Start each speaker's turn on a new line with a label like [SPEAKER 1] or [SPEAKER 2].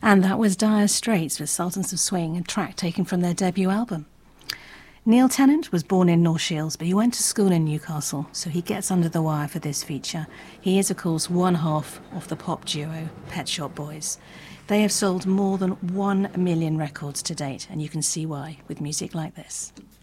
[SPEAKER 1] And that was Dire Straits with Sultans of Swing, a track taken from their debut album. Neil Tennant was born in North Shields, but he went to school in Newcastle, so he gets under the wire for this feature. He is, of course, one half of the pop duo Pet Shop Boys. They have sold more than 1 million records to date, and you can see why with music like this.